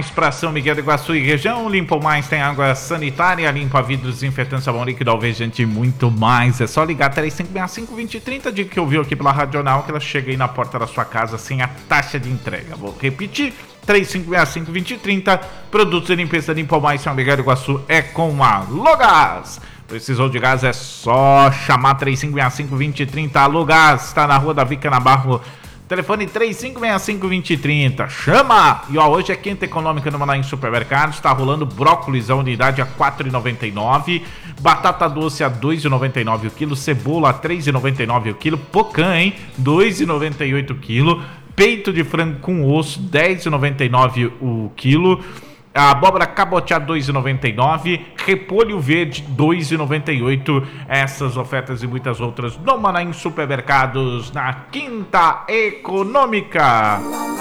Mais para São Miguel do Iguaçu e região. Limpa Mais tem água sanitária, limpa vidros, desinfetante, sabão líquido, alvejante e muito mais. É só ligar 3565-2030, diga que ouviu aqui pela Radional, que ela chega aí na porta da sua casa sem a taxa de entrega. Vou repetir, 3565-2030, produtos de limpeza Limpa Mais São Miguel do Iguaçu é com a Logás. Precisou de gás, é só chamar 3565-2030. Alô Gás, está na rua Davi Canabarro. Telefone 3565-2030. Chama! E ó, hoje é quinta econômica no Manaim Supermercados. Está rolando brócolis a unidade a R$ 4,99. Batata doce a R$ 2,99 o quilo. Cebola a R$ 3,99 o quilo. Pocã, hein? R$ 2,98 o quilo. Peito de frango com osso, R$ 10,99 o quilo. A abóbora cabotiá, R$ 2,99. Repolho verde, R$ 2,98. Essas ofertas e muitas outras no Manaim Supermercados, na Quinta Econômica.